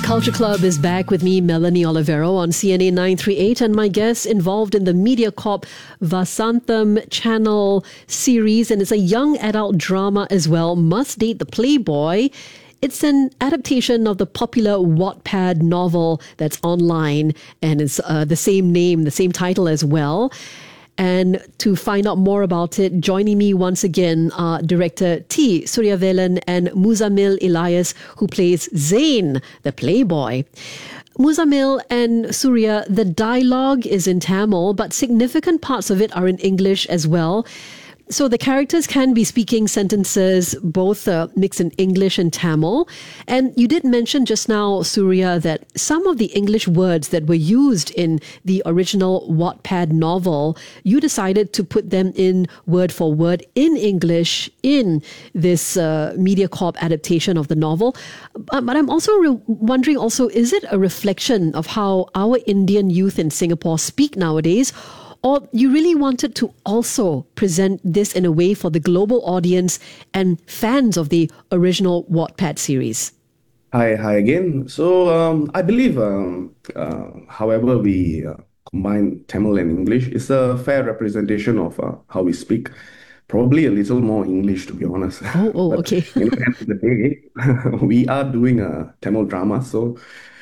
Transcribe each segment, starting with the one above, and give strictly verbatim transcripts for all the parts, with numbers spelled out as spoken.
Culture Club is back with me, Melanie Olivero, on C N A nine three eight, and my guest involved in the MediaCorp Vasantham channel series, and it's a young adult drama as well, Must Date the Playboy. It's an adaptation of the popular Wattpad novel that's online, and it's uh, the same name, the same title as well. And to find out more about it, joining me once again are director T. Suryavelan and Muzamil Elias, who plays Zain, the playboy. Muzamil and Surya, the dialogue is in Tamil, but significant parts of it are in English as well. So the characters can be speaking sentences, both uh, mixed in English and Tamil. And you did mention just now, Surya, that some of the English words that were used in the original Wattpad novel, you decided to put them in word for word in English in this uh, MediaCorp adaptation of the novel. But, but I'm also re- wondering also, is it a reflection of how our Indian youth in Singapore speak nowadays? Or you really wanted to also present this in a way for the global audience and fans of the original Wattpad series? Hi, hi again. So um, I believe, um, uh, however we uh, combine Tamil and English, is a fair representation of uh, how we speak. Probably a little more English, to be honest. Oh, oh, But okay. you know, at the end of the day, we are doing a Tamil drama, so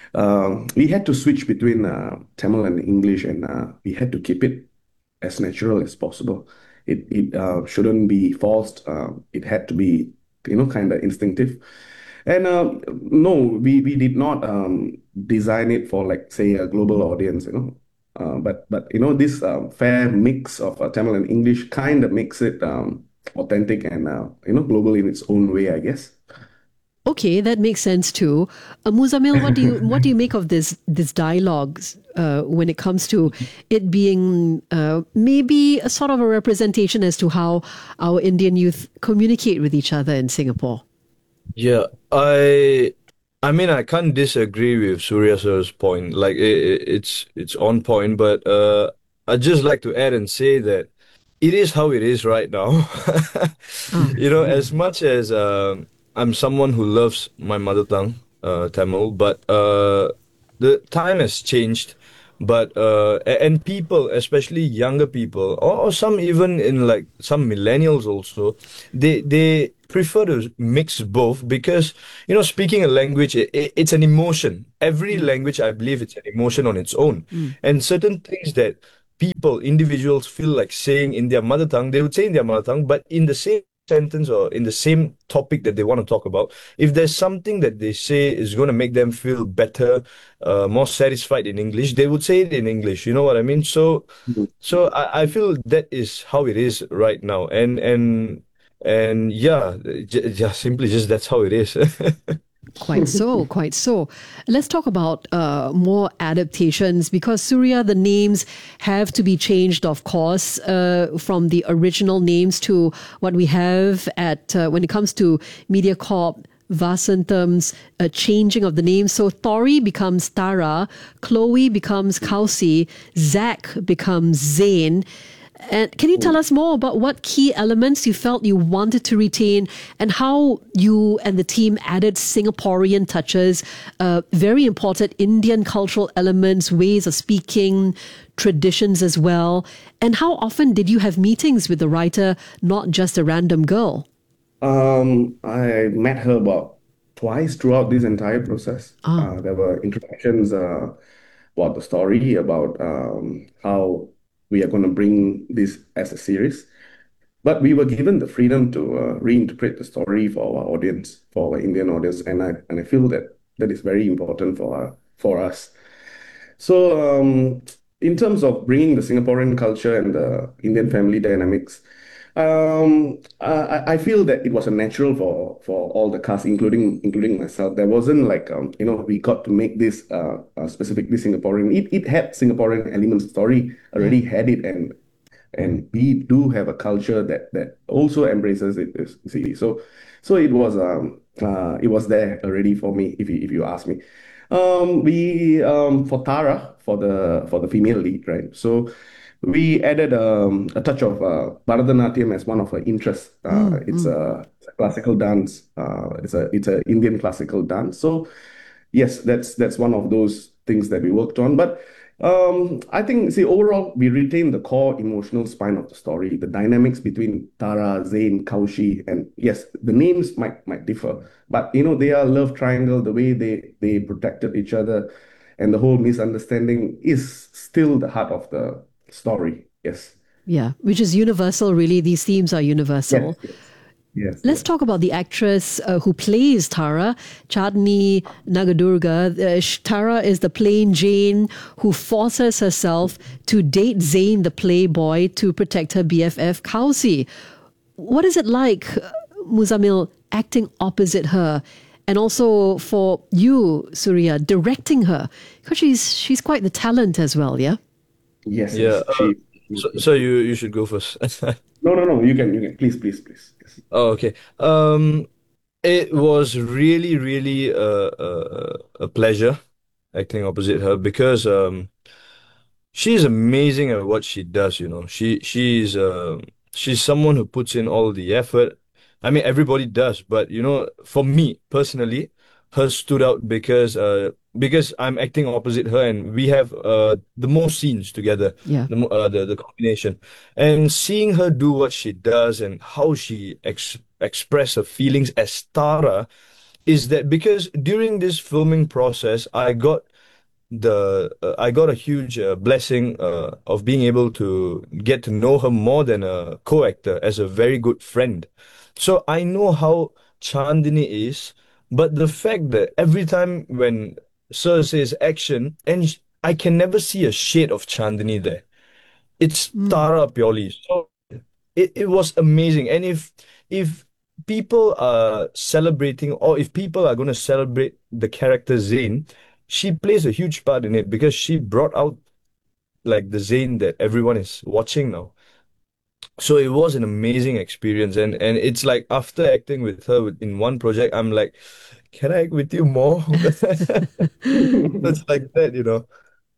uh, we had to switch between uh, Tamil and English, and uh, we had to keep it as natural as possible. It it uh, shouldn't be forced. Uh, it had to be, you know, kind of instinctive. And uh, no, we we did not um, design it for, like, say, a global audience, you know. Uh, but but you know, this um, fair mix of uh, Tamil and English kind of makes it um, authentic and uh, you know, global in its own way, I guess. Okay, that makes sense too. Uh, Muzamil, what do you what do you make of this this dialogues uh, when it comes to it being uh, maybe a sort of a representation as to how our Indian youth communicate with each other in Singapore? Yeah, I I mean I can't disagree with Surya sir's point. Like it, it's it's on point, but uh I'd just like to add and say that it is how it is right now. Ah, You know, as much as um I'm someone who loves my mother tongue, uh, Tamil, but uh, the time has changed. But uh, a- and people, especially younger people, or, or some even in like some millennials also, they they prefer to mix both because you know speaking a language it, it, it's an emotion. Every mm, language, I believe, it's an emotion on its own, mm. and certain things that people, individuals feel like saying in their mother tongue, they would say in their mother tongue, but in the same sentence or in the same topic that they want to talk about, if there's something that they say is going to make them feel better, uh, more satisfied in English, they would say it in English. You know what I mean? So, so I, I feel that is how it is right now, and and and yeah, j- just simply just that's how it is. Quite so, quite so. Let's talk about uh, more adaptations because Surya, the names have to be changed, of course, uh, from the original names to what we have at uh, when it comes to MediaCorp. Vasantham's uh, changing of the names. So Tori becomes Tara, Chloe becomes Kausi, Zach becomes Zain. And can you tell us more about what key elements you felt you wanted to retain and how you and the team added Singaporean touches, uh, very important Indian cultural elements, ways of speaking, traditions as well? And how often did you have meetings with the writer, not just a random girl? Um, I met her about twice throughout this entire process. Ah, Uh, there were introductions uh, about the story, about um, how we are going to bring this as a series. But we were given the freedom to uh, reinterpret the story for our audience, for our Indian audience, and I and I feel that that is very important for our, for us. So, um, in terms of bringing the Singaporean culture and the Indian family dynamics, um, I, I feel that it was a natural for for all the cast, including including myself. There wasn't like um, you know, we got to make this uh, uh, specifically Singaporean. It it had Singaporean elements. The story yeah. already had it, and and we do have a culture that that also embraces it. You see, so so it was um uh, it was there already for me. If you if you ask me, um, we um for Tara, for the for the female lead, right? So we added um, a touch of uh, Bharatanatyam as one of our interests. Uh, Mm, it's mm. a, it's a classical dance. Uh, it's a it's a Indian classical dance. So yes, that's that's one of those things that we worked on. But um, I think, see, overall, we retain the core emotional spine of the story, the dynamics between Tara, Zain, Kaushi, and yes, the names might might differ, but you know, they are love triangle. The way they they protected each other, and the whole misunderstanding is still the heart of the story. Yes, Yeah, which is universal, really. These themes are yes, universal. yes, yes, Let's yes. talk about the actress uh, who plays Tara, Chandni Nagadurga. Uh, sh- Tara is the plain Jane who forces herself to date Zain, the playboy, to protect her B F F, Kausi. What is it like, uh, Muzamil, acting opposite her? And also for you, Surya, directing her? Because she's, she's quite the talent as well, yeah? Yes, Yeah. yes. Uh, She, so, so you you should go first. no, no, no. You can, you can. Please, please, please. Yes. Oh, okay. Um, it was really, really uh, a, a pleasure acting opposite her because um, she's amazing at what she does, you know. She she's uh, she's someone who puts in all the effort. I mean, everybody does, but you know, for me personally, her stood out because uh because I'm acting opposite her and we have uh the most scenes together, Yeah. the mo- uh, the the combination, and seeing her do what she does and how she ex express her feelings as Tara is that because during this filming process, I got the uh, I got a huge uh, blessing uh, of being able to get to know her more than a co-actor as a very good friend. So I know how Chandini is, but the fact that every time when Sir says action, and sh- I can never see a shade of Chandini there. It's Mm. Tara purely. So it, it was amazing. And if if people are celebrating or if people are going to celebrate the character Zayn, she plays a huge part in it because she brought out like the Zayn that everyone is watching now. So it was an amazing experience, and and it's like after acting with her with- in one project, I'm like, can I act with you more? It's like that, you know.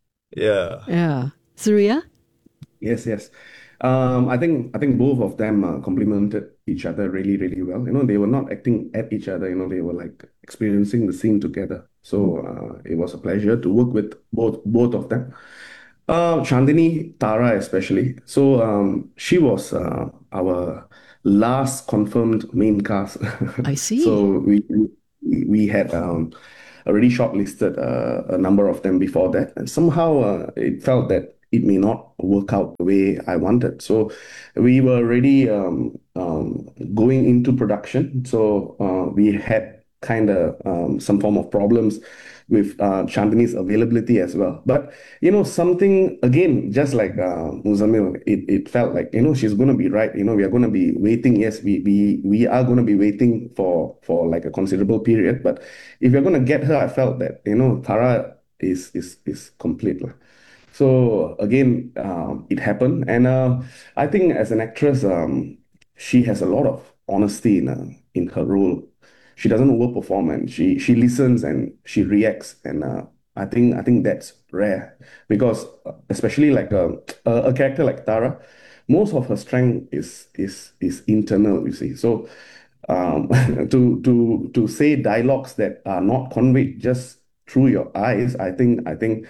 Yeah. Yeah. Surya? Yes, yes. Um, I think I think both of them uh, complemented each other really, really well. You know, they were not acting at each other. You know, they were like experiencing the scene together. So uh, it was a pleasure to work with both both of them. Uh, Chandini, Tara especially. So um, she was uh, our last confirmed main cast. I see. So we we, we had um, already shortlisted uh, a number of them before that, and somehow uh, it felt that it may not work out the way I wanted. So we were already um, um, going into production. So uh, we had kind of um, some form of problems with uh, Chandani's availability as well. But you know, something again, just like uh, Muzamil, it, it felt like, you know, she's going to be right. You know, we are going to be waiting. Yes, we we we are going to be waiting for for like a considerable period. But if you're going to get her, I felt that, you know, Tara is is is complete. Lah. So again, um, it happened, and uh, I think as an actress, um, she has a lot of honesty in uh, in her role. She doesn't overperform, and she she listens and she reacts, and uh, I think I think that's rare because uh, especially like a, a a character like Tara, most of her strength is is is internal. You see, so um, to to to say dialogues that are not conveyed just through your eyes, I think I think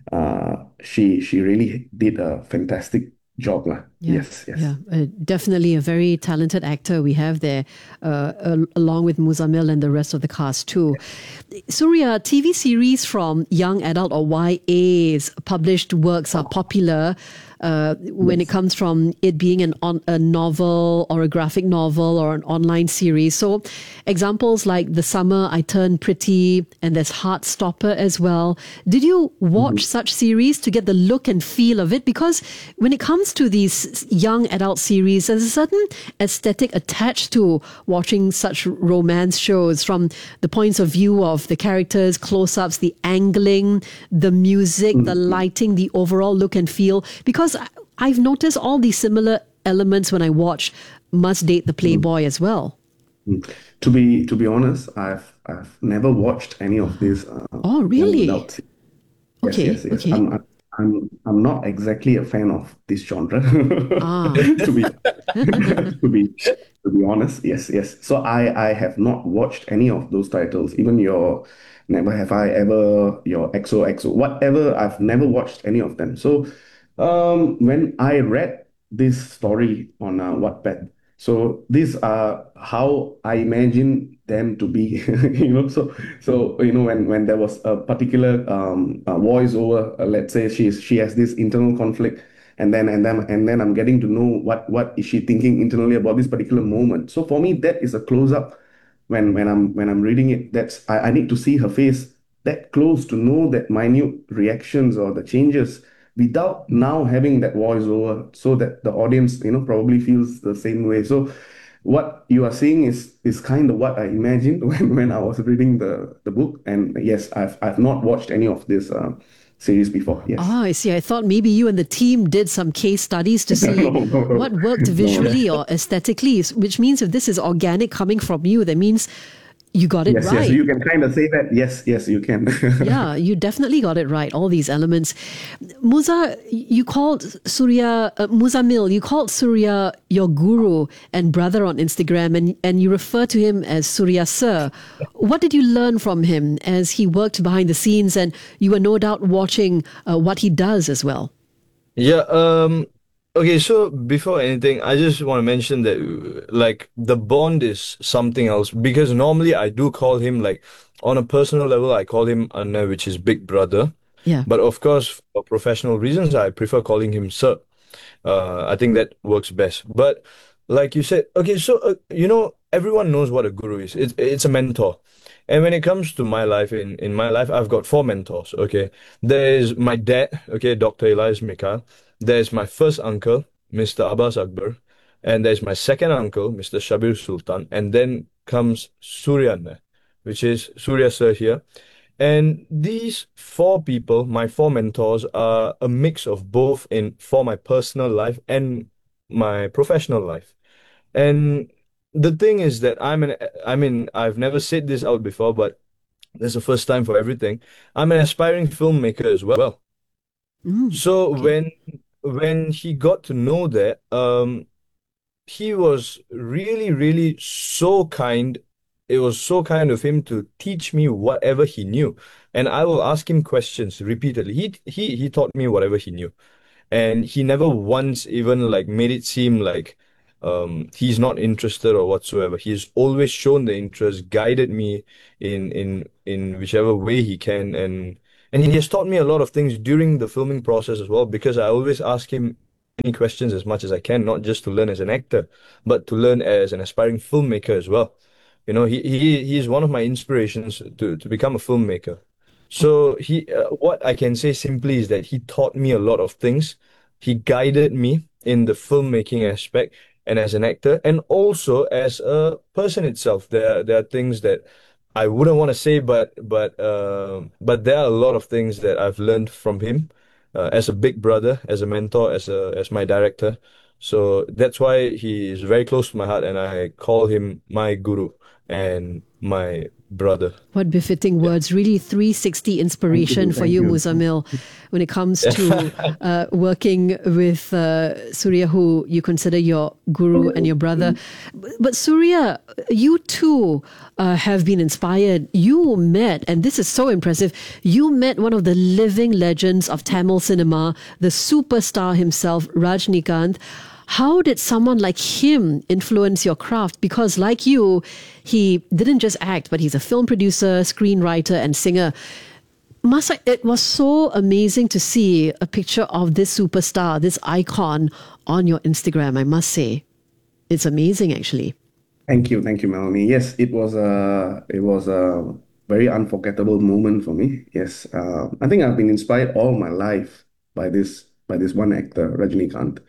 uh, she she really did a fantastic job, lah. Yeah, Yes, yes. yeah, uh, definitely a very talented actor we have there, uh, al- along with Muzamil and the rest of the cast too. Surya, T V series from young adult or Y A's published works are popular uh, when it comes from it being an on, a novel or a graphic novel or an online series. So examples like The Summer I Turned Pretty, and there's Heartstopper as well. Did you watch such series to get the look and feel of it? Because when it comes to these young adult series, there's a certain aesthetic attached to watching such romance shows from the points of view of the characters, close-ups, the angling, the music, the lighting, the overall look and feel. Because I- I've noticed all these similar elements when I watch Must Date the Playboy as well. Mm. To be to be honest, I've I've never watched any of these uh, Oh, young really? adults. Yes, Okay, yes, yes. okay. I'm I'm I'm I'm not exactly a fan of this genre. Ah, To be To be to be honest, yes, yes. So I I have not watched any of those titles, even your Never Have I Ever, your X O X O, whatever. I've never watched any of them. So um, when I read this story on uh, Wattpad, so these are how I imagine them to be, you know. So so you know when when there was a particular um uh, voiceover, uh, let's say she's she has this internal conflict, and then and then and then I'm getting to know what what is she thinking internally about this particular moment. So for me, that is a close up when when I'm when I'm reading it. That's I, I need to see her face that close to know that minute reactions or the changes without now having that voiceover, so that the audience, you know, probably feels the same way. So what you are seeing is is kind of what I imagined when, when I was reading the the book. And yes, I've I've not watched any of this uh, series before. Yes. Ah, I see. I thought maybe you and the team did some case studies to No, see no, no, what worked no. visually or aesthetically, which means if this is organic coming from you, that means you got it Yes, yes, right. you can kind of say that. Yes, yes, you can. Yeah, you definitely got it right. All these elements. Musa, you called Surya, uh, Muzamil, you called Surya your guru and brother on Instagram, and, and you refer to him as Surya Sir. What did you learn from him as he worked behind the scenes, and you were no doubt watching uh, what he does as well? Yeah, um, okay, so before anything, I just want to mention that uh, like the bond is something else because normally I do call him like on a personal level, I call him Anna, which is big brother. Yeah. But of course, for professional reasons, I prefer calling him sir. Uh, I think that works best. But like you said, okay, so uh, you know, everyone knows what a guru is. It's it's a mentor. And when it comes to my life, in in my life, I've got four mentors. Okay, there's my dad. Okay, Doctor Elias Mikhail. There's my first uncle, Mister Abbas Akbar, and there's my second uncle, Mister Shabir Sultan, and then comes Surya, which is Surya sir here. And these four people, my four mentors, are a mix of both in for my personal life and my professional life. And the thing is that I'm an, I mean, I've never said this out before, but there's a first time for everything. I'm an aspiring filmmaker as well. Mm, So okay. when when he got to know that, um, he was really, really so kind. It was so kind of him to teach me whatever he knew. And I will ask him questions repeatedly. He he he taught me whatever he knew. And he never once even like made it seem like um he's not interested or whatsoever. He's always shown the interest, guided me in in in whichever way he can, and and he has taught me a lot of things during the filming process as well, because I always ask him any questions as much as I can, not just to learn as an actor, but to learn as an aspiring filmmaker as well. You know, he he he's one of my inspirations to to become a filmmaker. So he, uh, what I can say simply is that he taught me a lot of things. He guided me in the filmmaking aspect and as an actor, and also as a person itself. There, there are things that I wouldn't want to say, but but uh, but there are a lot of things that I've learned from him, uh, as a big brother, as a mentor, as a as my director. So that's why he is very close to my heart, and I call him my guru and my brother. What befitting Yeah. words. Really three sixty Thank inspiration you, for thank you, you. Muzamil, when it comes to uh, working with uh, Surya, who you consider your guru and your brother. B- But Surya, you too uh, have been inspired. You met, and this is so impressive, you met one of the living legends of Tamil cinema, the superstar himself, Rajnikant. How did someone like him influence your craft? Because, like you, he didn't just act, but he's a film producer, screenwriter, and singer. Masa, it was so amazing to see a picture of this superstar, this icon on your Instagram, I must say. It's amazing, actually. Thank you, thank you, Melanie. Yes, it was a it was a very unforgettable moment for me. Yes, uh, I think I've been inspired all my life by this by this one actor, Rajnikant.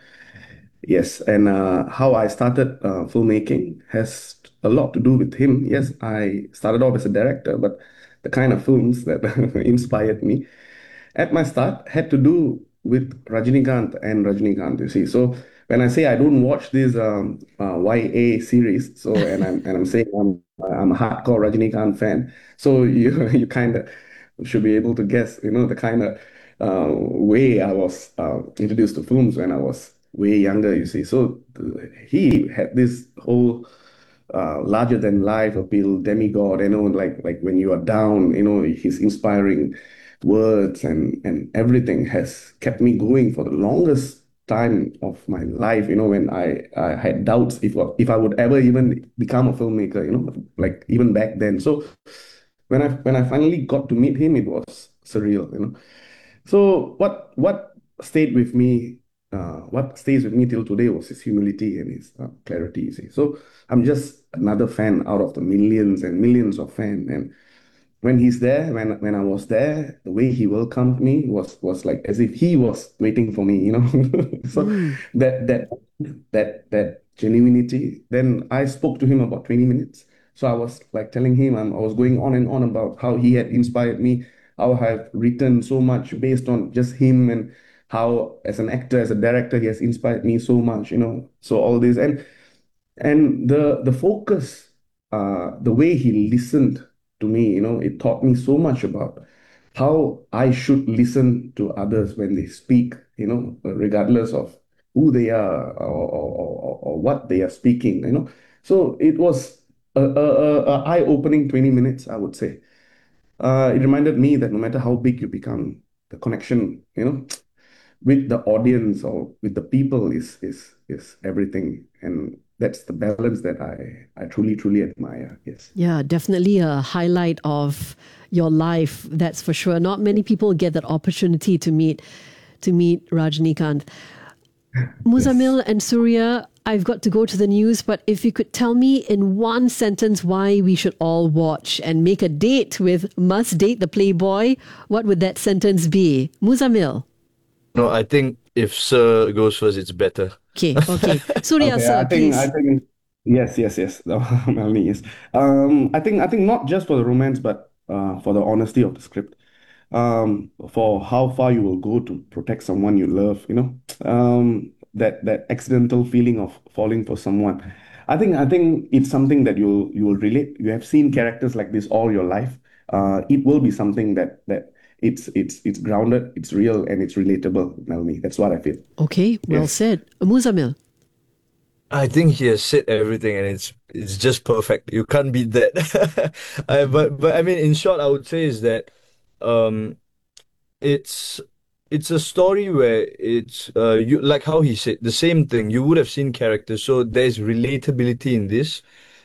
Yes, and uh, how I started uh, filmmaking has a lot to do with him. Yes, I started off as a director, but the kind of films that inspired me at my start had to do with Rajinikanth and Rajinikanth, you see. So when I say I don't watch this um, uh, Y A series, so and I'm and I'm saying I'm I'm a hardcore Rajinikanth fan, so you you kind of should be able to guess, you know, the kind of uh, way I was uh, introduced to films when I was way younger, you see. So uh, he had this whole uh, larger than life appeal, demigod, you know, like like when you are down, you know, his inspiring words and and everything has kept me going for the longest time of my life, you know, when I, I had doubts if if I would ever even become a filmmaker, you know, like even back then. So when I when I finally got to meet him, it was surreal, you know. So what what stayed with me, uh, what stays with me till today was his humility and his uh, clarity. You see, so I'm just another fan out of the millions and millions of fans. And when he's there, when when I was there, the way he welcomed me was was like as if he was waiting for me. You know, so Mm. that that that that genuinity. Then I spoke to him about twenty minutes. So I was like telling him, I'm, I was going on and on about how he had inspired me, how I've written so much based on just him, and how as an actor, as a director, he has inspired me so much, you know. So all this and and the the focus, uh, the way he listened to me, you know, it taught me so much about how I should listen to others when they speak, you know, regardless of who they are or, or, or, or what they are speaking, you know. So it was a, a, a a eye-opening twenty minutes, I would say. Uh, it reminded me that no matter how big you become, the connection, you know, with the audience or with the people is is is everything. And that's the balance that I I truly, truly admire. Yes. Yeah, definitely a highlight of your life, that's for sure. Not many people get that opportunity to meet to meet Rajinikanth. Muzamil and Surya, I've got to go to the news, but if you could tell me in one sentence why we should all watch and make a date with Must Date the Playboy, what would that sentence be? Muzamil. No, I think if Sir goes first, it's better. Okay, okay. Surya, Okay, sir, I think please. I think yes, yes, yes. Melanie, yes. Um, I think I think not just for the romance, but uh, for the honesty of the script, um, for how far you will go to protect someone you love. You know, um, that that accidental feeling of falling for someone. I think I think it's something that you you will relate. You have seen characters like this all your life. Uh, it will be something that that it's it's it's grounded, it's real, and it's relatable, Melanie. That's what I feel. Okay, well Yes. said. Muzamil. I think he has said everything, and it's it's just perfect. You can't beat that. I, but but I mean, in short, I would say is that um, it's it's a story where it's uh you like how he said the same thing. You would have seen characters, so there's relatability in this,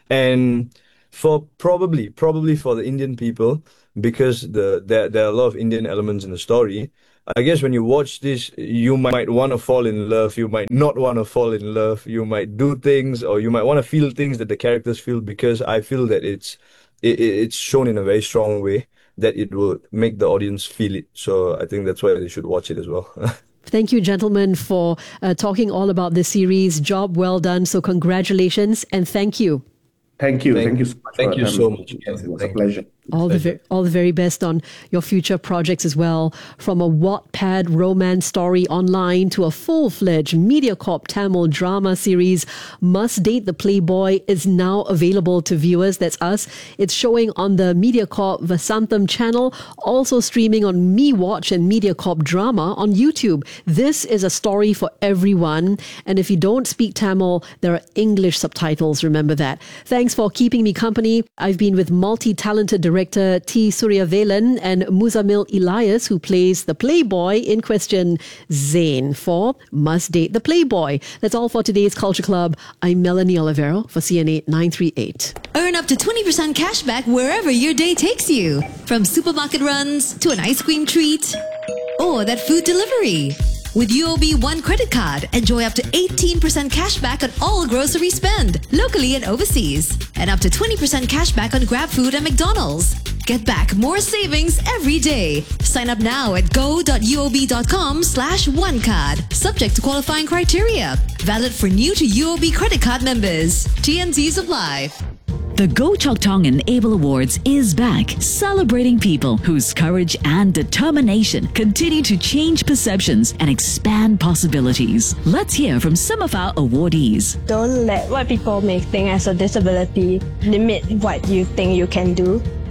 and for probably probably for the Indian people because the there there are a lot of Indian elements in the story. I guess when you watch this, you might want to fall in love, you might not want to fall in love, you might do things, or you might want to feel things that the characters feel because I feel that it's it, it- it's shown in a very strong way that it will make the audience feel it. So I think that's why they should watch it as well. Thank you, gentlemen, for uh, talking all about this series. Job well done. So congratulations and thank you. Thank you. Thank, Thank you so much thank for you having so me. much. Yes, it was a Thank you. pleasure. All the Pleasure. ve- all the very best on your future projects as well. From a Wattpad romance story online to a full-fledged MediaCorp Tamil drama series, Must Date the Playboy is now available to viewers. That's us. It's showing on the MediaCorp Vasantham channel, also streaming on MeWatch and MediaCorp Drama on YouTube. This is a story for everyone. And if you don't speak Tamil, there are English subtitles. Remember that. Thanks for keeping me company. I've been with multi-talented director T. Suryavelan and Muzamil Elias, who plays the Playboy in question, Zain, for Must Date the Playboy. That's all for today's Culture Club. I'm Melanie Olivero for C N A nine three eight. Earn up to twenty percent cash back wherever your day takes you. From supermarket runs to an ice cream treat or that food delivery. With U O B One credit card, enjoy up to eighteen percent cash back on all grocery spend, locally and overseas. And up to twenty percent cash back on Grab Food and McDonald's. Get back more savings every day. Sign up now at go.uob.com slash one card. Subject to qualifying criteria. Valid for new to U O B credit card members. T N Cs apply. The Go Chok Tong and Able Awards is back, celebrating people whose courage and determination continue to change perceptions and expand possibilities. Let's hear from some of our awardees. Don't let what people may think as a disability limit what you think you can do.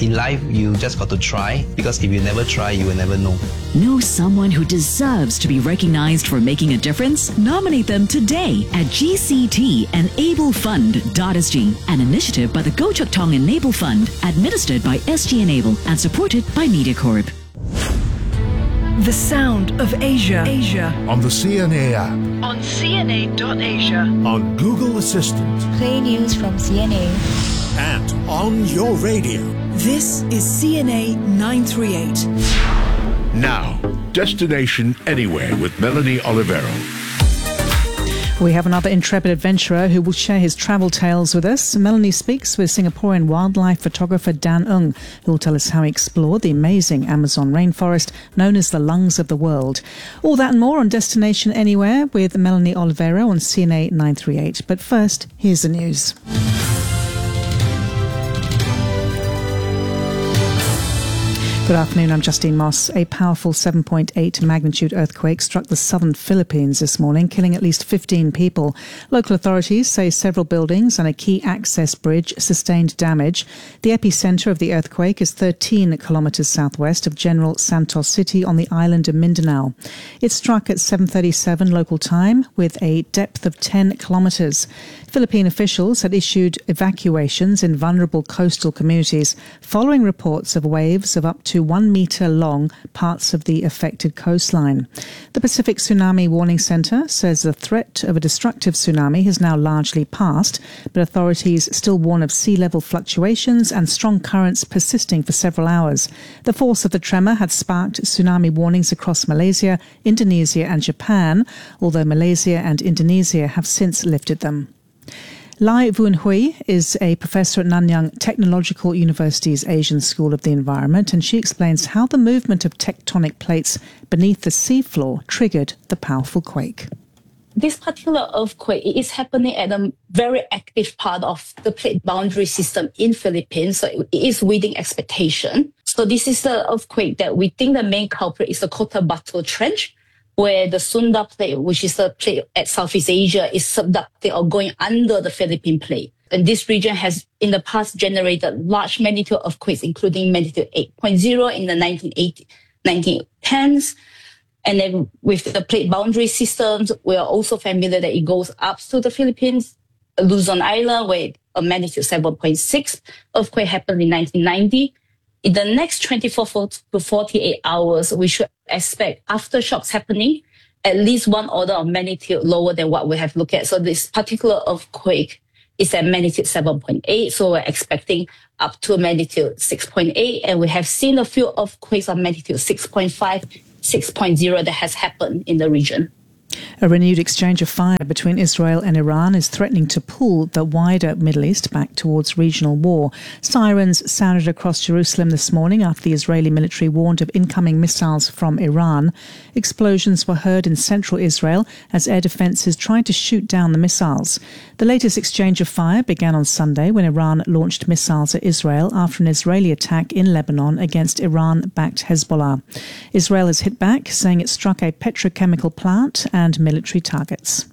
In life, you just got to try, because if you never try, you will never know. Know someone who deserves to be recognized for making a difference? Nominate them today at G C T Enable Fund dot S G, an initiative by the Goh Chok Tong Enable Fund, administered by S G Enable and supported by MediaCorp. The sound of Asia. Asia. On the C N A app. On C N A dot Asia. On Google Assistant. Play news from C N A. And on your radio. This is C N A nine thirty-eight. Now, Destination Anywhere with Melanie Olivero. We have another intrepid adventurer who will share his travel tales with us. Melanie speaks with Singaporean wildlife photographer Dan Ng, who will tell us how he explored the amazing Amazon rainforest known as the lungs of the world. All that and more on Destination Anywhere with Melanie Olivero on C N A nine thirty-eight. But first, here's the news. Good afternoon, I'm Justine Moss. A powerful seven point eight magnitude earthquake struck the southern Philippines this morning, killing at least fifteen people. Local authorities say several buildings and a key access bridge sustained damage. The epicentre of the earthquake is thirteen kilometres southwest of General Santos City on the island of Mindanao. It struck at seven thirty-seven local time with a depth of ten kilometres. Philippine officials had issued evacuations in vulnerable coastal communities following reports of waves of up to one metre long parts of the affected coastline. The Pacific Tsunami Warning Centre says the threat of a destructive tsunami has now largely passed, but authorities still warn of sea level fluctuations and strong currents persisting for several hours. The force of the tremor had sparked tsunami warnings across Malaysia, Indonesia and Japan, although Malaysia and Indonesia have since lifted them. Lai Vuan Hui is a professor at Nanyang Technological University's Asian School of the Environment, and she explains how the movement of tectonic plates beneath the seafloor triggered the powerful quake. This particular earthquake is happening at a very active part of the plate boundary system in Philippines, so it is within expectation. So this is the earthquake that we think the main culprit is the Cotabato Trench, where the Sunda plate, which is the plate at Southeast Asia, is subducting or going under the Philippine plate. And this region has in the past generated large magnitude earthquakes, including magnitude eight point zero in the nineteen eighties, nineteen tens. And then with the plate boundary systems, we are also familiar that it goes up to the Philippines, Luzon Island, where a magnitude seven point six earthquake happened in nineteen ninety. In the next twenty-four to forty-eight hours, we should expect aftershocks happening at least one order of magnitude lower than what we have looked at. So this particular earthquake is at magnitude seven point eight. So we're expecting up to magnitude six point eight. And we have seen a few earthquakes of magnitude six point five, six point zero that has happened in the region. A renewed exchange of fire between Israel and Iran is threatening to pull the wider Middle East back towards regional war. Sirens sounded across Jerusalem this morning after the Israeli military warned of incoming missiles from Iran. Explosions were heard in central Israel as air defences tried to shoot down the missiles. The latest exchange of fire began on Sunday when Iran launched missiles at Israel after an Israeli attack in Lebanon against Iran-backed Hezbollah. Israel has hit back, saying it struck a petrochemical plant and military targets.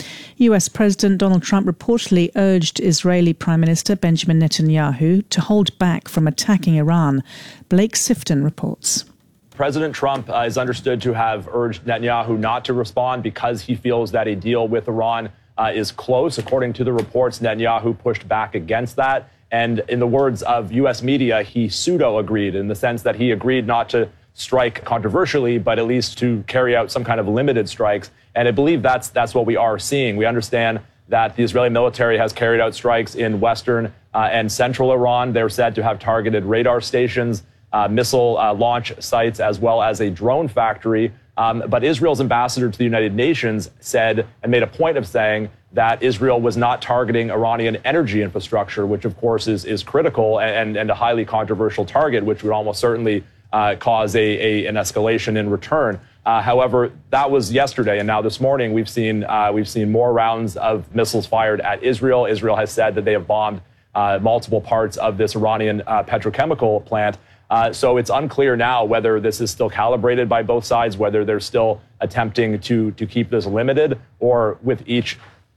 U S President Donald Trump reportedly urged Israeli Prime Minister Benjamin Netanyahu to hold back from attacking Iran. Blake Sifton reports. President Trump uh, is understood to have urged Netanyahu not to respond because he feels that a deal with Iran uh, is close. According to the reports, Netanyahu pushed back against that. And in the words of U S media, he pseudo-agreed in the sense that he agreed not to strike controversially, but at least to carry out some kind of limited strikes. And I believe that's that's what we are seeing. We understand that the Israeli military has carried out strikes in western uh, and central Iran. They're said to have targeted radar stations, uh, missile uh, launch sites, as well as a drone factory. Um, but Israel's ambassador to the United Nations said and made a point of saying that Israel was not targeting Iranian energy infrastructure, which, of course, is, is critical and, and a highly controversial target, which would almost certainly uh, cause a, a, an escalation in return. Uh, however, that was yesterday, and now this morning we've seen uh, we've seen more rounds of missiles fired at Israel. Israel has said that they have bombed uh, multiple parts of this Iranian uh, petrochemical plant. Uh, so it's unclear now whether this is still calibrated by both sides, whether they're still attempting to to keep this limited, or with each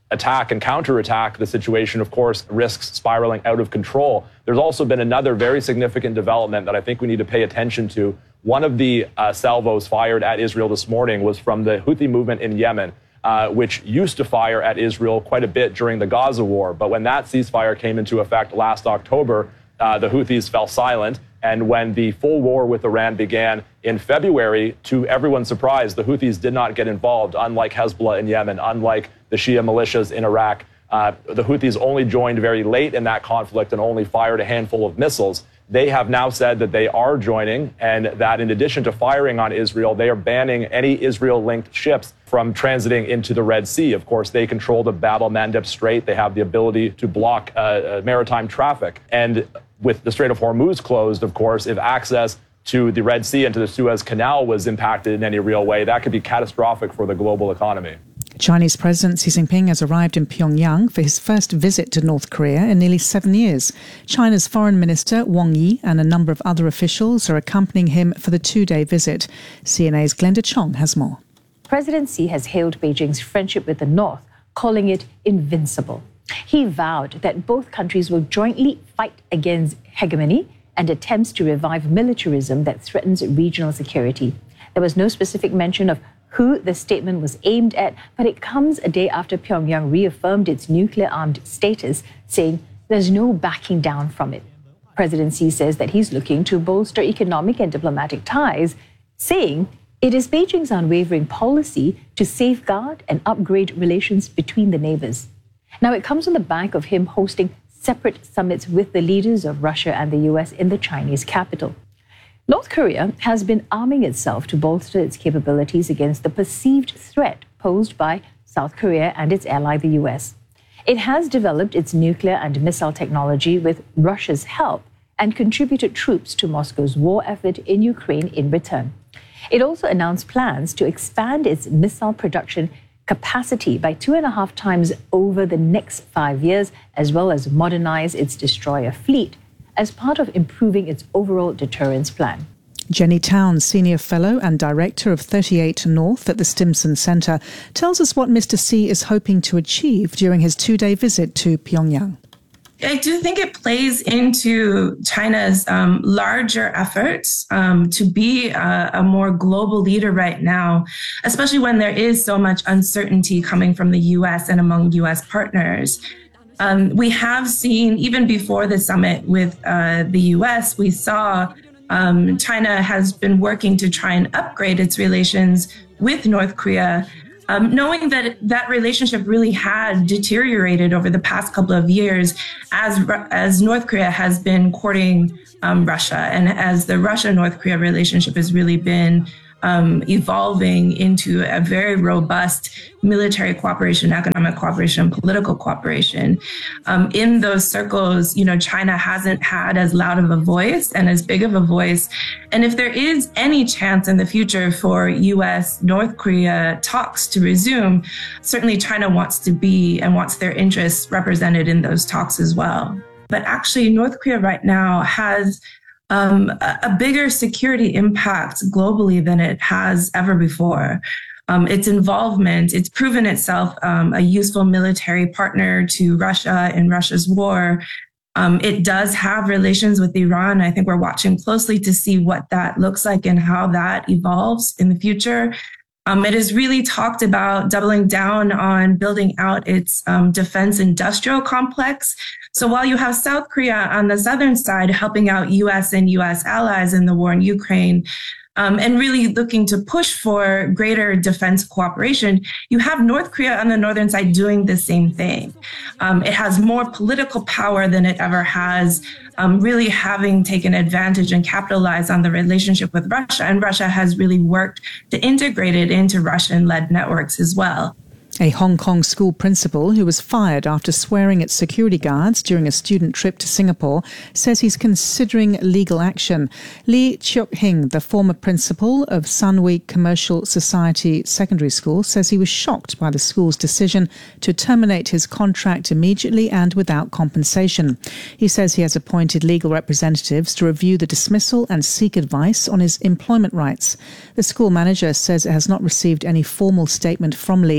attack and counterattack the situation, of course, risks spiraling out of control. There's also been another very significant development that I think we need to pay attention to. One of the uh, salvos fired at Israel this morning was from the Houthi movement in Yemen, uh, which used to fire at Israel quite a bit during the Gaza war. But when that ceasefire came into effect last October, uh, the Houthis fell silent. And when the full war with Iran began in February, to everyone's surprise, the Houthis did not get involved, unlike Hezbollah in Yemen, unlike the Shia militias in Iraq. Uh, the Houthis only joined very late in that conflict and only fired a handful of missiles. They have now said that they are joining, and that in addition to firing on Israel, they are banning any Israel-linked ships from transiting into the Red Sea. Of course, they control the Bab el-Mandeb Strait. They have the ability to block uh, uh, maritime traffic. And with the Strait of Hormuz closed, of course, if access to the Red Sea and to the Suez Canal was impacted in any real way, that could be catastrophic for the global economy. Chinese President Xi Jinping has arrived in Pyongyang for his first visit to North Korea in nearly seven years. China's Foreign Minister Wang Yi and a number of other officials are accompanying him for the two-day visit. C N A's Glenda Chong has more. President Xi has hailed Beijing's friendship with the North, calling it invincible. He vowed that both countries will jointly fight against hegemony and attempts to revive militarism that threatens regional security. There was no specific mention of who the statement was aimed at, but it comes a day after Pyongyang reaffirmed its nuclear-armed status, saying there's no backing down from it. President Xi says that he's looking to bolster economic and diplomatic ties, saying it is Beijing's unwavering policy to safeguard and upgrade relations between the neighbors. Now, it comes on the back of him hosting separate summits with the leaders of Russia and the U S in the Chinese capital. North Korea has been arming itself to bolster its capabilities against the perceived threat posed by South Korea and its ally, the U S. It has developed its nuclear and missile technology with Russia's help and contributed troops to Moscow's war effort in Ukraine in return. It also announced plans to expand its missile production capacity by two and a half times over the next five years, as well as modernize its destroyer fleet as part of improving its overall deterrence plan. Jenny Town, Senior Fellow and Director of thirty-eight North at the Stimson Centre, tells us what Mister Xi is hoping to achieve during his two-day visit to Pyongyang. I do think it plays into China's um, larger efforts um, to be a, a more global leader right now, especially when there is so much uncertainty coming from the U S and among U S partners. Um, we have seen, even before the summit with uh, the U S, we saw um, China has been working to try and upgrade its relations with North Korea, Um, knowing that that relationship really had deteriorated over the past couple of years as as North Korea has been courting um, Russia, and as the Russia-North Korea relationship has really been um, evolving into a very robust military cooperation, economic cooperation, political cooperation. Um, in those circles, you know, China hasn't had as loud of a voice and as big of a voice. And if there is any chance in the future for U S North Korea talks to resume, certainly China wants to be and wants their interests represented in those talks as well. But actually, North Korea right now has um, a, a bigger security impact globally than it has ever before. Um, its involvement, it's proven itself um, a useful military partner to Russia in Russia's war. Um, it does have relations with Iran. I think we're watching closely to see what that looks like and how that evolves in the future. Um, it has really talked about doubling down on building out its um, defense industrial complex. So while you have South Korea on the southern side helping out U S and U S allies in the war in Ukraine, Um, and really looking to push for greater defense cooperation, you have North Korea on the northern side doing the same thing. Um, it has more political power than it ever has, um, really having taken advantage and capitalized on the relationship with Russia. And Russia has really worked to integrate it into Russian-led networks as well. A Hong Kong school principal who was fired after swearing at security guards during a student trip to Singapore says he's considering legal action. Lee Cheok Hing, the former principal of Sunway Commercial Society Secondary School, says he was shocked by the school's decision to terminate his contract immediately and without compensation. He says he has appointed legal representatives to review the dismissal and seek advice on his employment rights. The school manager says it has not received any formal statement from Lee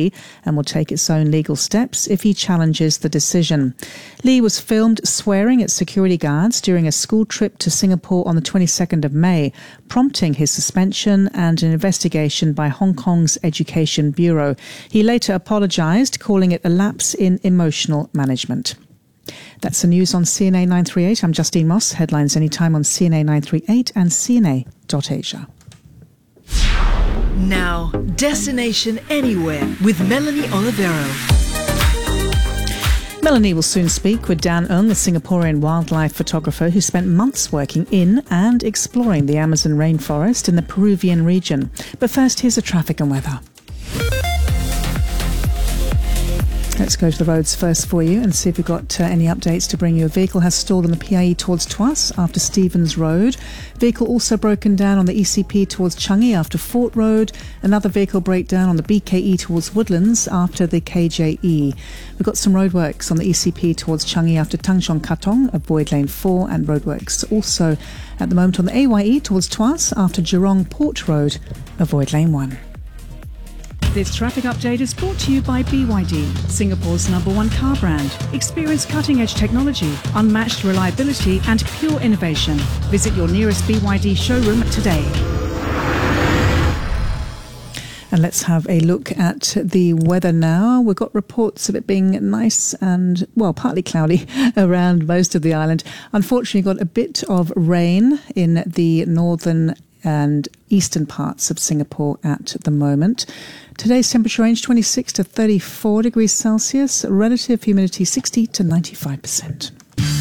and will take its own legal steps if he challenges the decision. Lee was filmed swearing at security guards during a school trip to Singapore on the twenty-second of May, prompting his suspension and an investigation by Hong Kong's Education Bureau. He later apologised, calling it a lapse in emotional management. That's the news on C N A nine thirty-eight. I'm Justine Moss. Headlines anytime on C N A nine thirty-eight and C N A dot Asia. Now, Destination Anywhere with Melanie Olivero. Melanie will soon speak with Dan Ng, a Singaporean wildlife photographer who spent months working in and exploring the Amazon rainforest in the Peruvian region. But first, here's the traffic and weather. Let's go to the roads first for you and see if we've got uh, any updates to bring you. A vehicle has stalled on the P I E towards Tuas after Stevens Road. Vehicle also broken down on the E C P towards Changi after Fort Road. Another vehicle breakdown on the B K E towards Woodlands after the K J E. We've got some roadworks on the E C P towards Changi after Tanjong Katong, avoid lane four, and roadworks also at the moment on the A Y E towards Tuas after Jurong Port Road, avoid lane one. This traffic update is brought to you by B Y D, Singapore's number one car brand. Experience cutting-edge technology, unmatched reliability and pure innovation. Visit your nearest B Y D showroom today. And let's have a look at the weather now. We've got reports of it being nice and, well, partly cloudy around most of the island. Unfortunately, got a bit of rain in the northern and eastern parts of Singapore at the moment. Today's temperature range twenty-six to thirty-four degrees Celsius, relative humidity sixty to ninety-five percent.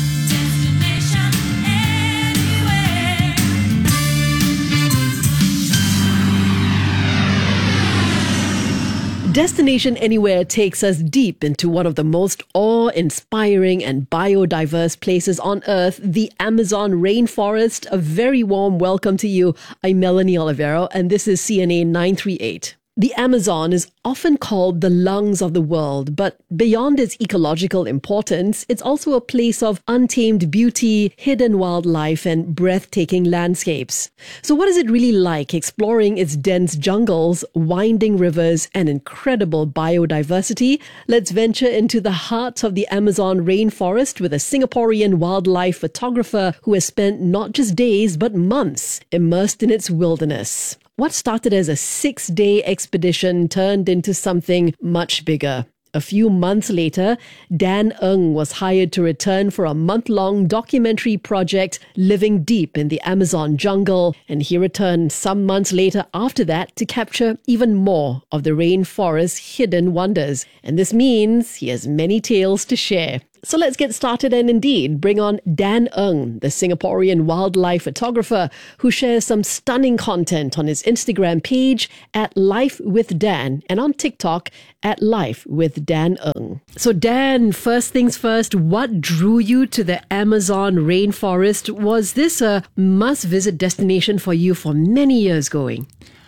Destination Anywhere takes us deep into one of the most awe-inspiring and biodiverse places on Earth, the Amazon rainforest. A very warm welcome to you. I'm Melanie Olivero, and this is C N A nine thirty-eight. The Amazon is often called the lungs of the world, but beyond its ecological importance, it's also a place of untamed beauty, hidden wildlife, and breathtaking landscapes. So what is it really like exploring its dense jungles, winding rivers, and incredible biodiversity? Let's venture into the heart of the Amazon rainforest with a Singaporean wildlife photographer who has spent not just days, but months immersed in its wilderness. What started as a six-day expedition turned into something much bigger. A few months later, Dan Ng was hired to return for a month-long documentary project living deep in the Amazon jungle, and he returned some months later after that to capture even more of the rainforest's hidden wonders. And this means he has many tales to share. So let's get started and indeed bring on Dan Ng, the Singaporean wildlife photographer who shares some stunning content on his Instagram page at Life with Dan and on TikTok at Life with Dan Ng. So Dan, first things first, what drew you to the Amazon rainforest? Was this a must-visit destination for you for many years going?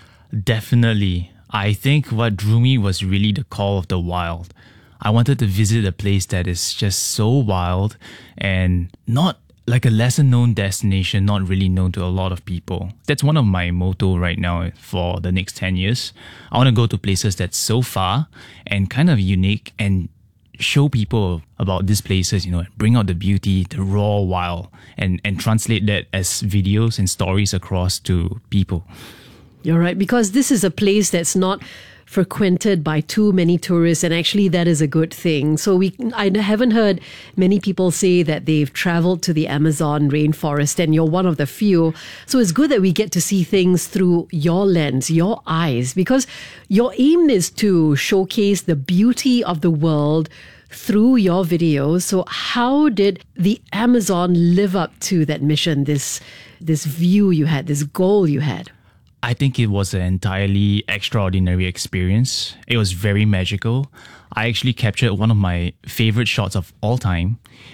Definitely. I think what drew me was really the call of the wild. I wanted to visit a place that is just so wild and not like a lesser known destination, not really known to a lot of people. That's one of my motto right now for the next ten years. I want to go to places that's so far and kind of unique and show people about these places, you know, bring out the beauty, the raw wild, and, and translate that as videos and stories across to people. You're right, because this is a place that's not frequented by too many tourists, and actually that is a good thing. So we, I haven't heard many people say that they've traveled to the Amazon rainforest, and you're one of the few. So it's good that we get to see things through your lens, your eyes, because your aim is to showcase the beauty of the world through your videos. So how did the Amazon live up to that mission, this this view you had, this goal you had? I think it was an entirely extraordinary experience. It was very magical. I actually captured one of my favorite shots of all time.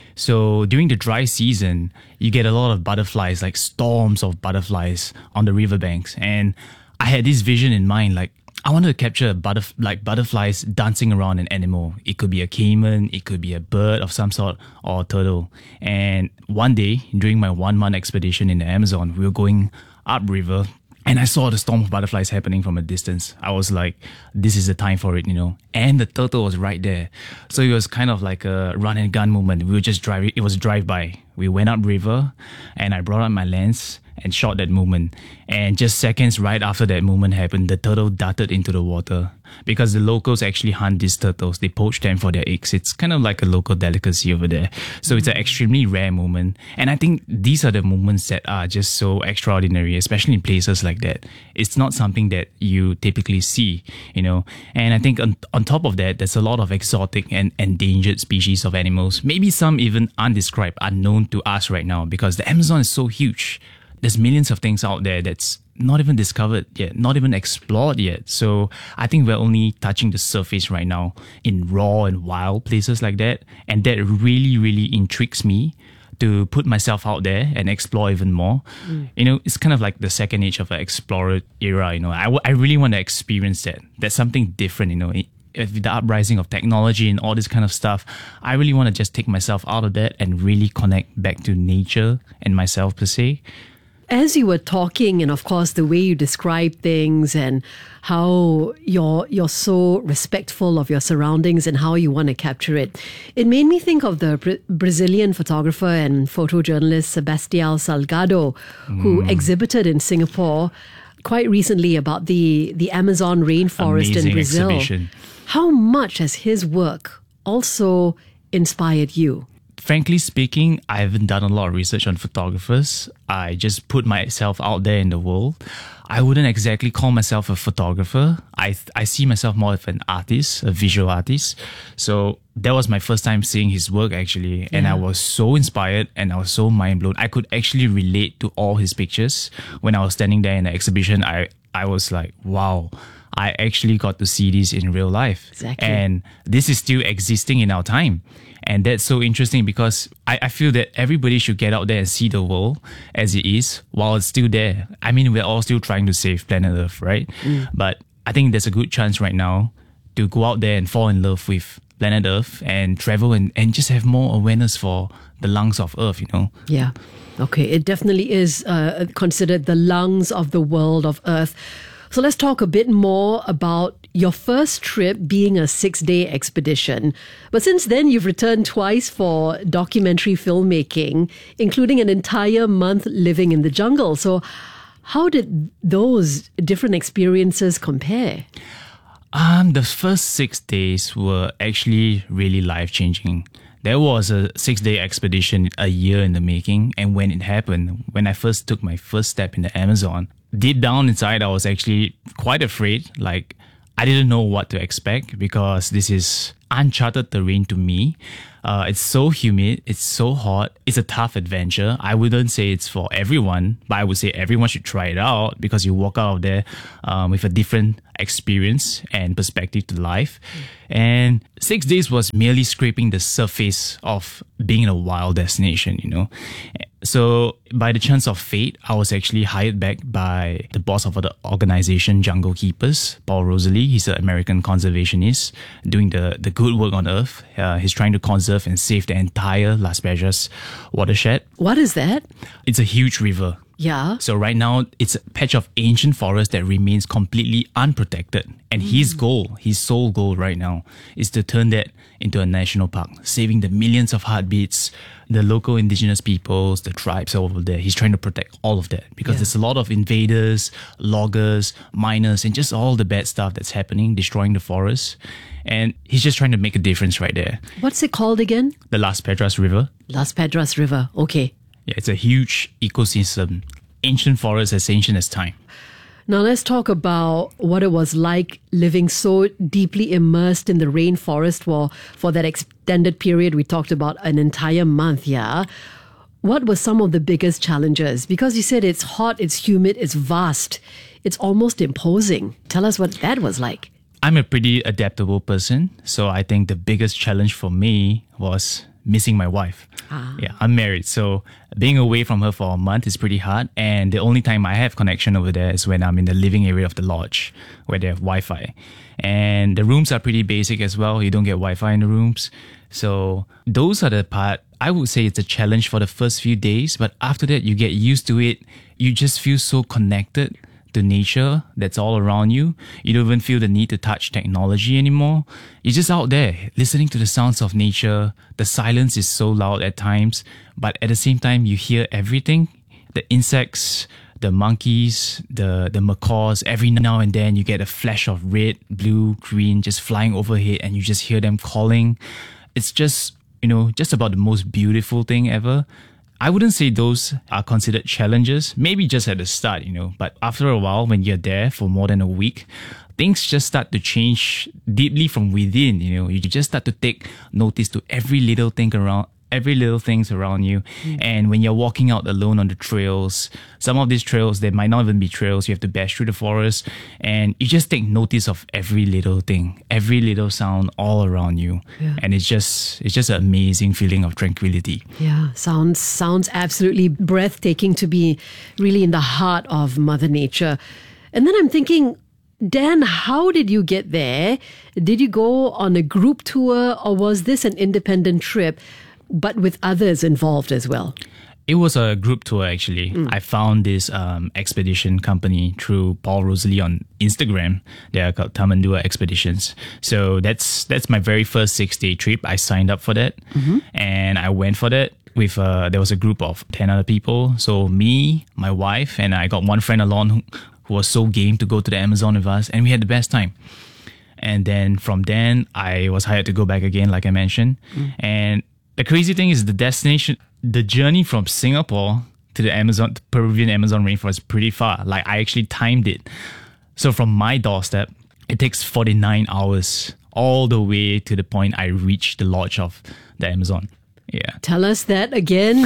So during the dry season, you get a lot of butterflies, like storms of butterflies on the riverbanks. And I had this vision in mind, like I wanted to capture butterf- like butterflies dancing around an animal. It could be a caiman, it could be a bird of some sort, or a turtle. And one day, during my one-month expedition in the Amazon, we were going upriver And I saw the storm of butterflies happening from a distance. I was like, this is the time for it, you know. And the turtle was right there. So it was kind of like a run and gun moment. We were just driving, it was drive-by. We went up river and I brought out my lens and shot that moment. And just seconds right after that moment happened, the turtle darted into the water. Because the locals actually hunt these turtles. They poach them for their eggs. It's kind of like a local delicacy over there. So it's an extremely rare moment. And I think these are the moments that are just so extraordinary, especially in places like that. It's not something that you typically see, you know. And I think on, on top of that, there's a lot of exotic and endangered species of animals. Maybe some even undescribed, unknown to us right now, because the Amazon is so huge. There's millions of things out there that's not even discovered yet, not even explored yet. So I think we're only touching the surface right now in raw and wild places like that. And that really, really intrigues me to put myself out there and explore even more. Mm. You know, it's kind of like the second age of an explorer era, you know. I, w- I really want to experience that. That's something different, you know. With the uprising of technology and all this kind of stuff, I really want to just take myself out of that and really connect back to nature and myself per se. As you were talking, and of course the way you describe things and how you're you're so respectful of your surroundings and how you want to capture it, it made me think of the Bra- Brazilian photographer and photojournalist Sebastião Salgado, mm. who exhibited in Singapore quite recently about the, the Amazon rainforest Amazing in Brazil. Exhibition. How much has his work also inspired you? Frankly speaking, I haven't done a lot of research on photographers. I just put myself out there in the world. I wouldn't exactly call myself a photographer. I I see myself more of an artist, a visual artist. So that was my first time seeing his work actually. Yeah. And I was so inspired and I was so mind blown. I could actually relate to all his pictures. When I was standing there in the exhibition, I, I was like, wow, I actually got to see this in real life. Exactly. And this is still existing in our time. And that's so interesting because I, I feel that everybody should get out there and see the world as it is while it's still there. I mean, we're all still trying to save planet Earth, right? Mm. But I think there's a good chance right now to go out there and fall in love with planet Earth and travel and, and just have more awareness for the lungs of Earth, you know? Yeah. Okay. It definitely is uh, considered the lungs of the world of Earth. So let's talk a bit more about your first trip being a six-day expedition. But since then, you've returned twice for documentary filmmaking, including an entire month living in the jungle. So how did those different experiences compare? Um, the first six days were actually really life-changing. There was a six-day expedition a year in the making, and when it happened, when I first took my first step in the Amazon, deep down inside, I was actually quite afraid. Like, I didn't know what to expect because this is uncharted terrain to me. Uh, it's so humid. It's so hot. It's a tough adventure. I wouldn't say it's for everyone, but I would say everyone should try it out because you walk out of there um, with a different experience and perspective to life. Mm. And six days was merely scraping the surface of being in a wild destination, you know. So by the chance of fate, I was actually hired back by the boss of the organization Jungle Keepers, Paul Rosalie. He's an American conservationist doing the, the good work on Earth. Uh, he's trying to conserve and save the entire Las Vegas watershed. What is that? It's a huge river. Yeah. So right now, it's a patch of ancient forest that remains completely unprotected. And mm. his goal, his sole goal right now, is to turn that into a national park, saving the millions of heartbeats, the local indigenous peoples, the tribes over there. He's trying to protect all of that because yeah. there's a lot of invaders, loggers, miners, and just all the bad stuff that's happening, destroying the forest. And he's just trying to make a difference right there. What's it called again? The Las Pedras River. Las Pedras River. Okay. Yeah, it's a huge ecosystem. Ancient forest as ancient as time. Now let's talk about what it was like living so deeply immersed in the rainforest for, for that extended period. We talked about an entire month, yeah? What were some of the biggest challenges? Because you said it's hot, it's humid, it's vast. It's almost imposing. Tell us what that was like. I'm a pretty adaptable person. So I think the biggest challenge for me was missing my wife. Ah. Yeah, I'm married. So being away from her for a month is pretty hard. And the only time I have connection over there is when I'm in the living area of the lodge where they have Wi-Fi. And the rooms are pretty basic as well. You don't get Wi-Fi in the rooms. So those are the part, I would say it's a challenge for the first few days. But after that, you get used to it. You just feel so connected to nature that's all around you. You don't even feel the need to touch technology anymore. You're just out there listening to the sounds of nature. The silence is so loud at times, but at the same time, you hear everything. The insects, the monkeys, the, the macaws. Every now and then you get a flash of red, blue, green just flying overhead and you just hear them calling. It's just, you know, just about the most beautiful thing ever. I wouldn't say those are considered challenges, maybe just at the start, you know, but after a while, when you're there for more than a week, things just start to change deeply from within, you know, you just start to take notice to every little thing around, every little things around you. Mm. And when you're walking out alone on the trails, some of these trails, they might not even be trails. You have to bash through the forest and you just take notice of every little thing, every little sound all around you. Yeah. And it's just, it's just an amazing feeling of tranquility. Yeah. Sounds, sounds absolutely breathtaking to be really in the heart of Mother Nature. And then I'm thinking, Dan, how did you get there? Did you go on a group tour or was this an independent trip, but with others involved as well? It was a group tour, actually. Mm. I found this um, expedition company through Paul Rosalie on Instagram. They are called Tamandua Expeditions. So that's that's my very first six-day trip. I signed up for that, mm-hmm. and I went for that. With uh, there was a group of ten other people. So me, my wife, and I got one friend along who, who was so game to go to the Amazon with us, and we had the best time. And then from then, I was hired to go back again, like I mentioned, mm. and the crazy thing is the destination, the journey from Singapore to the Amazon, the Peruvian Amazon rainforest is pretty far. Like I actually timed it. So from my doorstep, it takes forty-nine hours all the way to the point I reach the lodge of the Amazon. Yeah. Tell us that again.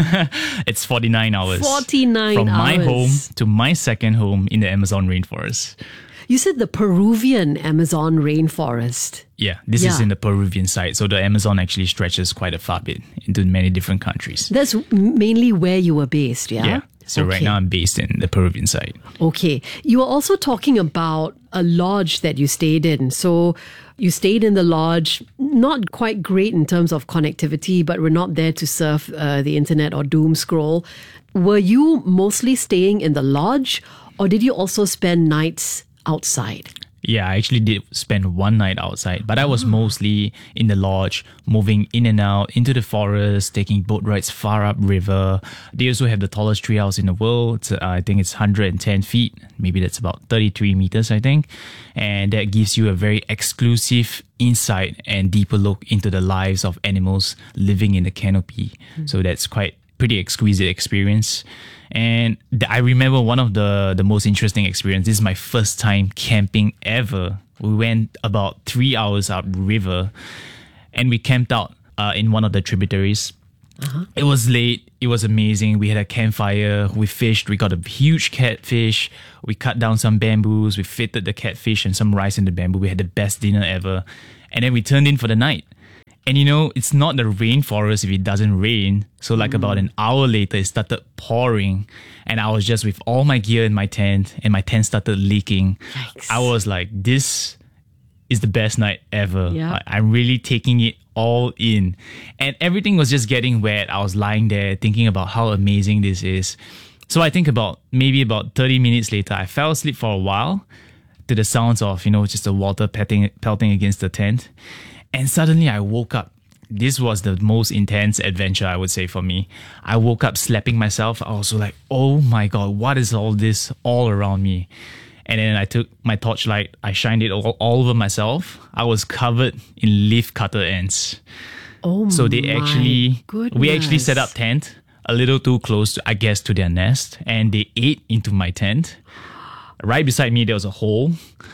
It's forty-nine hours. forty-nine from hours. my home to my second home in the Amazon rainforest. You said the Peruvian Amazon rainforest. Yeah, this yeah. is in the Peruvian side. So the Amazon actually stretches quite a far bit into many different countries. That's mainly where you were based, yeah? Yeah. So okay. Right now I'm based in the Peruvian side. Okay. You were also talking about a lodge that you stayed in. So you stayed in the lodge, not quite great in terms of connectivity, but we're not there to surf uh, the internet or doom scroll. Were you mostly staying in the lodge or did you also spend nights outside? Yeah, I actually did spend one night outside, but I was mostly in the lodge, moving in and out into the forest, taking boat rides far up river. They also have the tallest treehouse in the world. It's, uh, I think it's one hundred ten feet. Maybe that's about thirty-three meters, I think. And that gives you a very exclusive insight and deeper look into the lives of animals living in the canopy. Mm-hmm. So that's quite pretty exquisite experience. And I remember one of the, the most interesting experiences. This is my first time camping ever. We went about three hours up river and we camped out uh, in one of the tributaries. Uh-huh. It was late. It was amazing. We had a campfire. We fished. We got a huge catfish. We cut down some bamboos. We fitted the catfish and some rice in the bamboo. We had the best dinner ever. And then we turned in for the night. And you know, it's not the rainforest if it doesn't rain. So like mm. about an hour later, it started pouring. And I was just with all my gear in my tent and my tent started leaking. Yikes. I was like, this is the best night ever. Yeah. Like, I'm really taking it all in. And everything was just getting wet. I was lying there thinking about how amazing this is. So I think about maybe about thirty minutes later, I fell asleep for a while to the sounds of, you know, just the water pelting, pelting against the tent. And suddenly I woke up. This was the most intense adventure, I would say, for me. I woke up slapping myself. I was like, oh my God, what is all this all around me? And then I took my torchlight. I shined it all, all over myself. I was covered in leaf cutter ants. Oh so they my actually, goodness. We actually set up tent a little too close, to, I guess, to their nest. And they ate into my tent. Right beside me, there was a hole.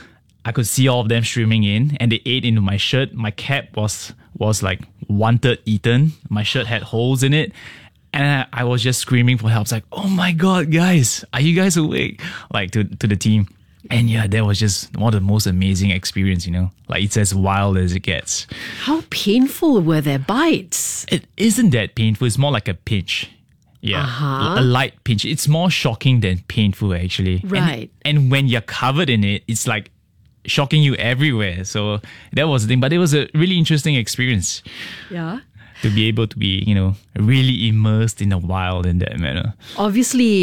I could see all of them streaming in and they ate into my shirt. My cap was was like one third eaten. My shirt had holes in it. And I, I was just screaming for help. I was like, oh my God, guys, are you guys awake? Like to, to the team. And yeah, that was just one of the most amazing experience, you know? Like it's as wild as it gets. How painful were their bites? It isn't that painful. It's more like a pinch. Yeah, uh-huh. a light pinch. It's more shocking than painful, actually. Right. And, and when you're covered in it, it's like shocking you everywhere. So that was the thing. But it was a really interesting experience. Yeah. To be able to be, you know, really immersed in the wild in that manner. Obviously,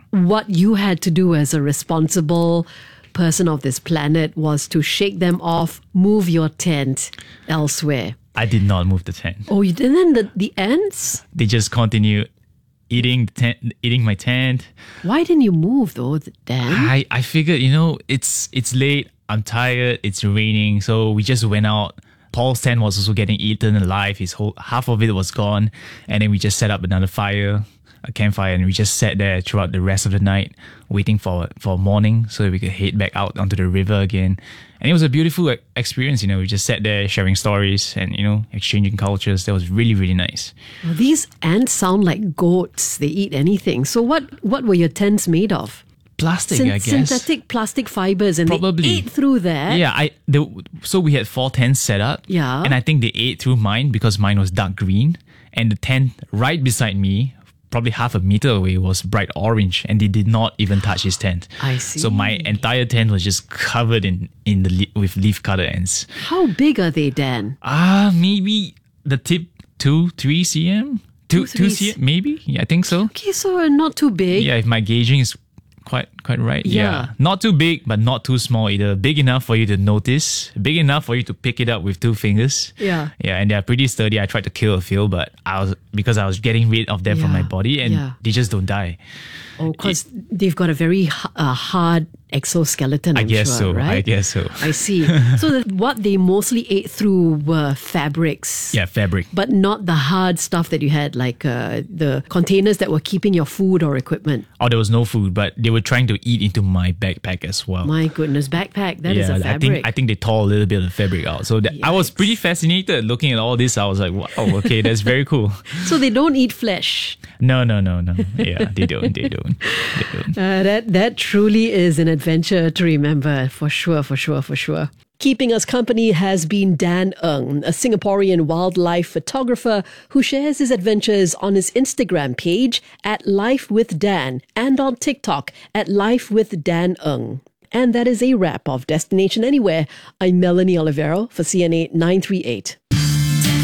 what you had to do as a responsible person of this planet was to shake them off, move your tent elsewhere. I did not move the tent. Oh, you didn't? And then the, the ants? They just continue eating the tent, eating my tent. Why didn't you move though, Dan? I, I figured, you know, it's it's late, I'm tired, it's raining, so we just went out. Paul's tent was also getting eaten alive. His whole half of it was gone, and then we just set up another fire, a campfire, and we just sat there throughout the rest of the night, waiting for for morning so that we could head back out onto the river again. And it was a beautiful experience. You know, we just sat there sharing stories and, you know, exchanging cultures. That was really, really nice. Well, these ants sound like goats. They eat anything. So what what were your tents made of? Plastic, Syn- I guess. Synthetic plastic fibers, and Probably. they ate through that. Yeah, I the, so we had four tents set up. Yeah. And I think they ate through mine because mine was dark green. And the tent right beside me, probably half a meter away, was bright orange, and they did not even touch his tent. I see. So my entire tent was just covered in, in the le- with leaf cutter ants. How big are they, Dan? Ah, uh, maybe the tip two, three centimeters? Two, Two, two three centimeters, maybe? Yeah, I think so. Okay, so not too big. Yeah, if my gauging is quite quite right. Yeah. Yeah. Not too big, but not too small either. Big enough for you to notice. Big enough for you to pick it up with two fingers. Yeah. Yeah, and they're pretty sturdy. I tried to kill a few, but I was because I was getting rid of them from Yeah. my body, and Yeah. they just don't die. Oh, because they've got a very h- uh, hard exoskeleton, I I'm guess sure, so. right? I guess so. I see. So the, what they mostly ate through were fabrics. Yeah, fabric. But not the hard stuff that you had, like uh, the containers that were keeping your food or equipment. Oh, there was no food, but they were trying to eat into my backpack as well. My goodness, backpack, that is yeah, a I fabric. think I think they tore a little bit of the fabric out. So that, I was pretty fascinated looking at all this. I was like, wow, okay, that's very cool. So they don't eat flesh. No, no, no, no. Yeah, they don't. They don't. They don't. Uh, that that truly is an adventure to remember, for sure, for sure, for sure. Keeping us company has been Dan Ng, a Singaporean wildlife photographer who shares his adventures on his Instagram page at Life with Dan and on TikTok at Life with Dan Ng. And that is a wrap of Destination Anywhere. I'm Melanie Olivero for C N A nine three eight.